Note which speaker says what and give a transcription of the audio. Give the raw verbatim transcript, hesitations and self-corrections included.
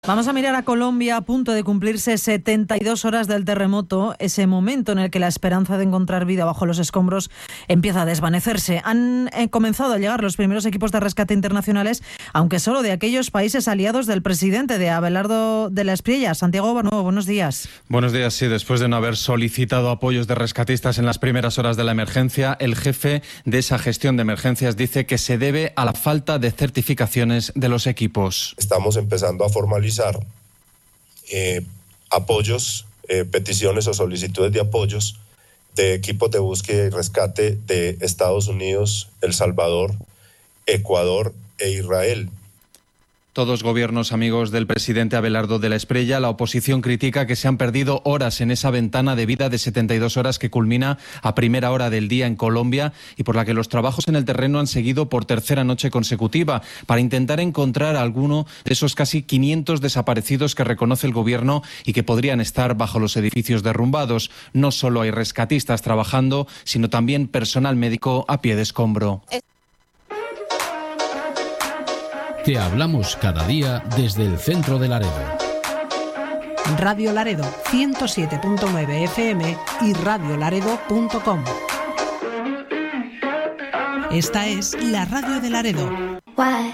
Speaker 1: Vamos a mirar a Colombia, a punto de cumplirse setenta y dos horas del terremoto, ese momento en el que la esperanza de encontrar vida bajo los escombros empieza a desvanecerse. Han eh, comenzado a llegar los primeros equipos de rescate internacionales, aunque solo de aquellos países aliados del presidente, de Abelardo de la Espriella. Santiago Barnuevo, buenos días.
Speaker 2: Buenos días, sí. Después de no haber solicitado apoyos de rescatistas en las primeras horas de la emergencia, el jefe de esa gestión de emergencias dice que se debe a la falta de certificaciones de los equipos.
Speaker 3: Estamos empezando a formalizar Eh, apoyos, eh, peticiones o solicitudes de apoyos de equipos de búsqueda y rescate de Estados Unidos, El Salvador, Ecuador e Israel.
Speaker 2: Todos gobiernos amigos del presidente Abelardo de la Espriella. La oposición critica que se han perdido horas en esa ventana de vida de setenta y dos horas que culmina a primera hora del día en Colombia y por la que los trabajos en el terreno han seguido por tercera noche consecutiva para intentar encontrar a alguno de esos casi quinientos desaparecidos que reconoce el gobierno y que podrían estar bajo los edificios derrumbados. No solo hay rescatistas trabajando, sino también personal médico a pie de escombro.
Speaker 4: Te hablamos cada día desde el centro de Laredo.
Speaker 5: Radio Laredo ciento siete punto nueve F M y radio laredo punto com. Esta es la radio de Laredo.